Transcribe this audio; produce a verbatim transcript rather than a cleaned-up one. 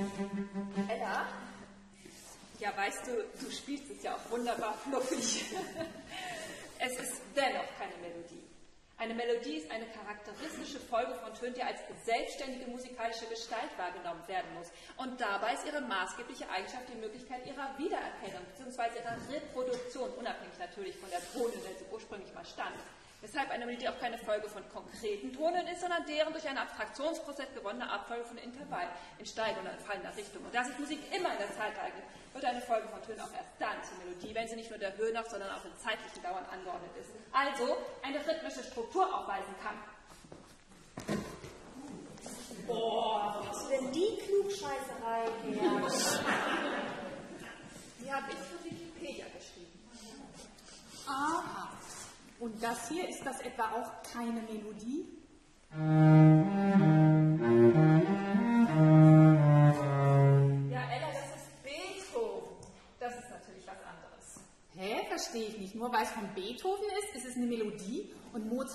Ella? Ja, weißt du, du spielst es ja auch wunderbar fluffig. Es ist dennoch keine Melodie. Eine Melodie ist eine charakteristische Folge von Tönen, die als selbstständige musikalische Gestalt wahrgenommen werden muss. Und dabei ist ihre maßgebliche Eigenschaft die Möglichkeit ihrer Wiedererkennung bzw. ihrer Reproduktion, unabhängig natürlich von der Tone, in der sie ursprünglich mal stand. Weshalb eine Melodie auch keine Folge von konkreten Tonen ist, sondern deren durch einen Abstraktionsprozess gewonnene Abfolge von Intervallen in steigender und fallender Richtung. Und da sich Musik immer in der Zeit eignet, wird eine Folge von Tönen auch erst dann zur Melodie, wenn sie nicht nur der Höhe nach, sondern auch in zeitlichen Dauern angeordnet ist. Also eine rhythmische Struktur aufweisen kann. Boah, wo hast du denn die Klugscheißerei her? Die habe ich für Wikipedia geschrieben. Aha. Und das hier, ist das etwa auch keine Melodie? Ja, Ella, das ist Beethoven. Das ist natürlich was anderes. Hä? Verstehe ich nicht. Nur weil es von Beethoven ist, ist es eine Melodie und Mozart